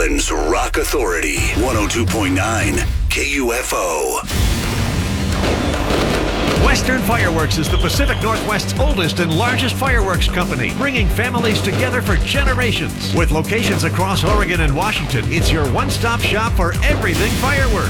Portland's Rock Authority, 102.9 KUFO. Western Fireworks is the Pacific Northwest's oldest and largest fireworks company, bringing families together for generations. With locations across Oregon and Washington, it's your one-stop shop for everything fireworks.